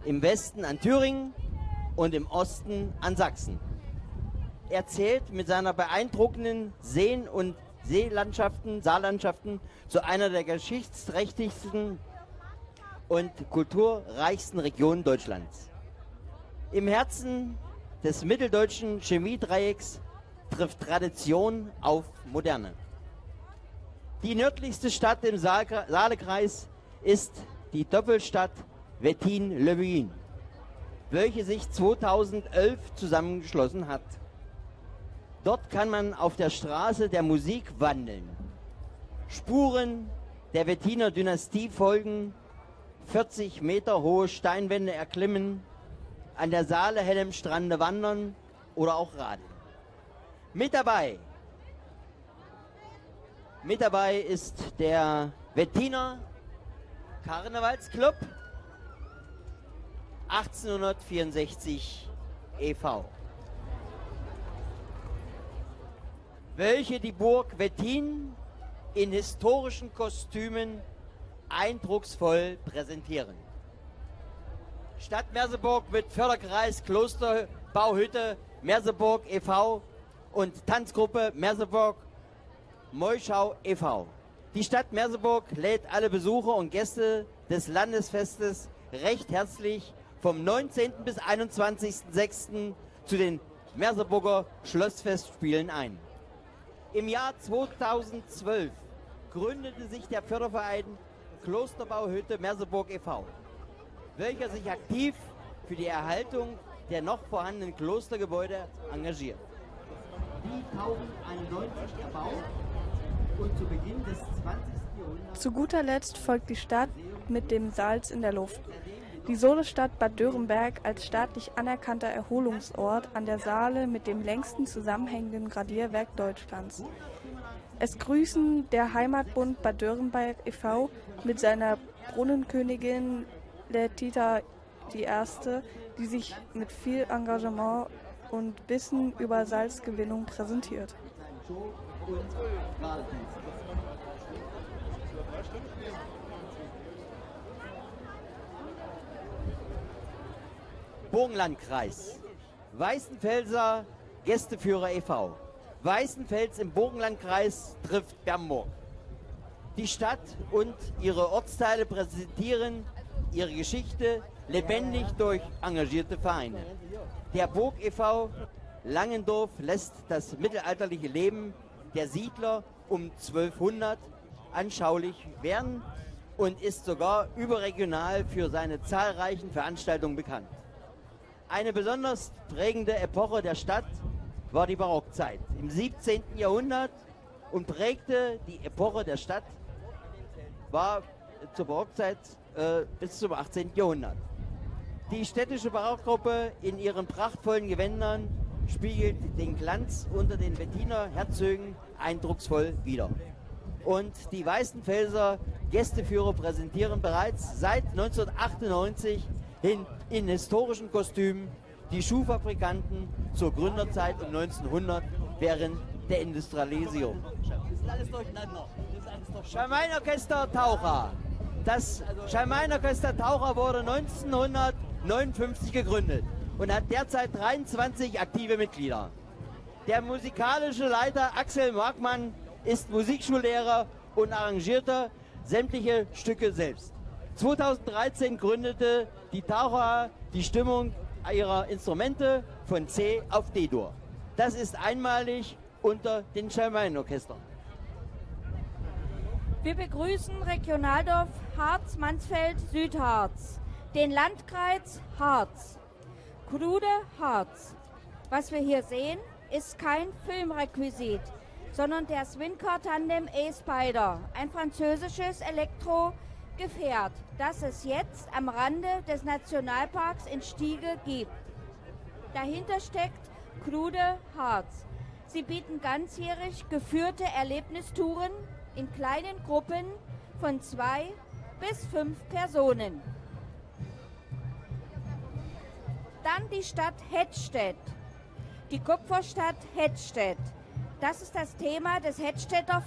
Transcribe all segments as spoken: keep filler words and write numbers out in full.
im Westen an Thüringen und im Osten an Sachsen. Er zählt mit seiner beeindruckenden Seen- und Seelandschaften, Saarlandschaften zu einer der geschichtsträchtigsten und kulturreichsten Regionen Deutschlands. Im Herzen des mitteldeutschen Chemiedreiecks trifft Tradition auf Moderne. Die nördlichste Stadt im Saalekreis ist die Doppelstadt Wettin-Lebuin, welche sich zweitausendelf zusammengeschlossen hat. Dort kann man auf der Straße der Musik wandeln, Spuren der Wettiner Dynastie folgen, vierzig Meter hohe Steinwände erklimmen, an der Saale hellem Strande wandern oder auch radeln. Mit dabei, mit dabei ist der Wettiner Karnevalsclub achtzehnhundertvierundsechzig e V, welche die Burg Wettin in historischen Kostümen eindrucksvoll präsentieren. Stadt Merseburg mit Förderkreis Klosterbauhütte Merseburg e V und Tanzgruppe Merseburg Moischau e V Die Stadt Merseburg lädt alle Besucher und Gäste des Landesfestes recht herzlich vom neunzehnten bis einundzwanzigsten sechsten zu den Merseburger Schlossfestspielen ein. Im Jahr zweitausendzwölf gründete sich der Förderverein Klosterbauhütte Merseburg e V, welcher sich aktiv für die Erhaltung der noch vorhandenen Klostergebäude engagiert. Die tausendeinundneunzig erbaut und zu Beginn des zwanzigsten Jahrhunderts... Zu guter Letzt folgt die Stadt mit dem Salz in der Luft. Die Sodestadt Bad Dürrenberg als staatlich anerkannter Erholungsort an der Saale mit dem längsten zusammenhängenden Gradierwerk Deutschlands. Es grüßen der Heimatbund Bad Dürrenberg e V mit seiner Brunnenkönigin Letita die Erste, die sich mit viel Engagement und Wissen über Salzgewinnung präsentiert. Burgenlandkreis, Weißenfelser Gästeführer e V Weißenfels im Burgenlandkreis trifft Bernburg. Die Stadt und ihre Ortsteile präsentieren ihre Geschichte lebendig durch engagierte Vereine. Der Burg e V Langendorf lässt das mittelalterliche Leben der Siedler um zwölfhundert anschaulich werden und ist sogar überregional für seine zahlreichen Veranstaltungen bekannt. Eine besonders prägende Epoche der Stadt war die Barockzeit im siebzehnten Jahrhundert und prägte die Epoche der Stadt, war zur Barockzeit äh, bis zum achtzehnten Jahrhundert. Die städtische Barockgruppe in ihren prachtvollen Gewändern spiegelt den Glanz unter den Wettiner Herzögen eindrucksvoll wider. Und die Weißenfelser Gästeführer präsentieren bereits seit neunzehnhundertachtundneunzig in, in historischen Kostümen die Schuhfabrikanten zur Gründerzeit um neunzehnhundert während der Industrialisierung. Das ist alles durcheinander. Schalmeinorchester Taucher. Das Schalmeinorchester Taucher wurde neunzehnhundertneunundfünfzig gegründet und hat derzeit dreiundzwanzig aktive Mitglieder. Der musikalische Leiter Axel Markmann ist Musikschullehrer und arrangierte sämtliche Stücke selbst. zweitausenddreizehn gründete die Taucher die Stimmung ihrer Instrumente von C auf D-Dur. Das ist einmalig unter den Schalmeinorchestern. Wir begrüßen Regionaldorf Harz-Mansfeld-Südharz, den Landkreis Harz, Krude Harz. Was wir hier sehen, ist kein Filmrequisit, sondern der Swincar Tandem E-Spider, ein französisches Elektrogefährt, das es jetzt am Rande des Nationalparks in Stiege gibt. Dahinter steckt Krude Harz. Sie bieten ganzjährig geführte Erlebnistouren in kleinen Gruppen von zwei bis fünf Personen. Dann die Stadt Hettstedt, die Kupferstadt Hettstedt. Das ist das Thema des Hettstedter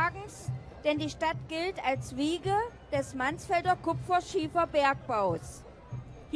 Festwagens, denn die Stadt gilt als Wiege des Mansfelder Kupferschieferbergbaus.